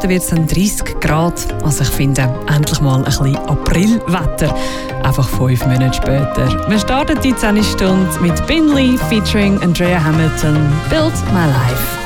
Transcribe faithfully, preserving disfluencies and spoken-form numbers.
dann wird es dann dreißig Grad. Also ich finde, endlich mal ein bisschen Aprilwetter. Einfach fünf Monate später. Wir starten die zehnte Stunde mit Binley featuring Andrea Hamilton, Build My Life.